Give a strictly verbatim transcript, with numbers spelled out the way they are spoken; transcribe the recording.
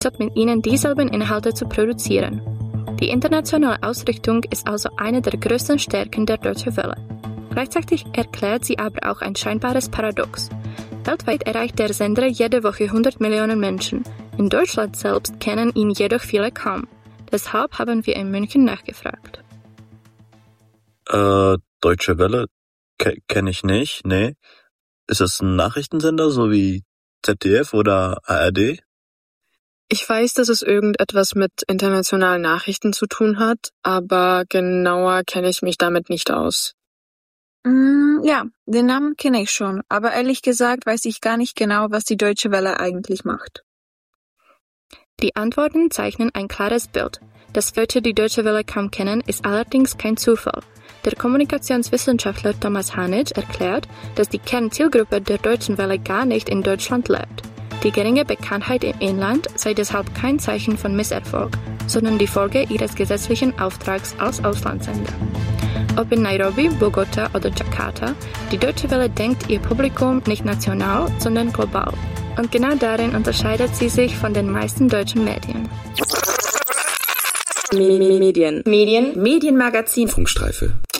mit ihnen dieselben Inhalte zu produzieren. Die internationale Ausrichtung ist also eine der größten Stärken der Deutsche Welle. Gleichzeitig erklärt sie aber auch ein scheinbares Paradox. Weltweit erreicht der Sender jede Woche hundert Millionen Menschen. In Deutschland selbst kennen ihn jedoch viele kaum. Deshalb haben wir in München nachgefragt. Äh, Deutsche Welle? Ke- Kenne ich nicht, nee. Ist das ein Nachrichtensender, so wie Z D F oder A R D? Ich weiß, dass es irgendetwas mit internationalen Nachrichten zu tun hat, aber genauer kenne ich mich damit nicht aus. Mm, ja, den Namen kenne ich schon, aber ehrlich gesagt weiß ich gar nicht genau, was die Deutsche Welle eigentlich macht. Die Antworten zeichnen ein klares Bild. Dass Deutsche die Deutsche Welle kaum kennen, ist allerdings kein Zufall. Der Kommunikationswissenschaftler Thomas Hanitsch erklärt, dass die Kernzielgruppe der Deutschen Welle gar nicht in Deutschland lebt. Die geringe Bekanntheit im Inland sei deshalb kein Zeichen von Misserfolg, sondern die Folge ihres gesetzlichen Auftrags als Auslandssender. Ob in Nairobi, Bogota oder Jakarta, die Deutsche Welle denkt ihr Publikum nicht national, sondern global. Und genau darin unterscheidet sie sich von den meisten deutschen Medien. Medien. Medien. Medienmagazin. Funkstreife.